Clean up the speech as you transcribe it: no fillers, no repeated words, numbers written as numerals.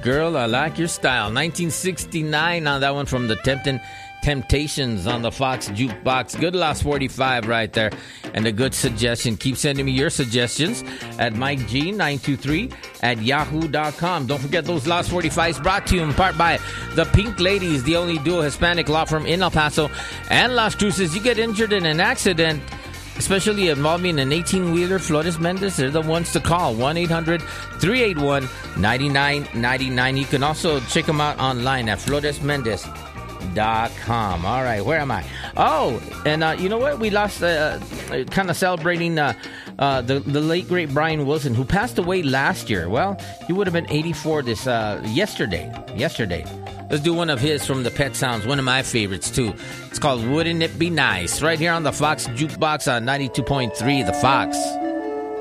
Girl, I like your style. 1969 on that one from the Temptations on the Fox Jukebox. Good last 45 right there. And a good suggestion. Keep sending me your suggestions at MikeG923@yahoo.com. Don't forget those last 45s brought to you in part by the Pink Ladies, the only dual Hispanic law firm in El Paso and Las Cruces. You get injured in an accident, especially involving an 18-wheeler, Flores Mendez, they're the ones to call. 1-800-381-9999. You can also check them out online at floresmendez.com. All right, where am I? Oh, and you know what? We lost, kind of celebrating the late, great Brian Wilson, who passed away last year. Well, he would have been 84 this yesterday. Let's do one of his from the Pet Sounds, one of my favorites, too. It's called Wouldn't It Be Nice, right here on the Fox Jukebox on 92.3, The Fox.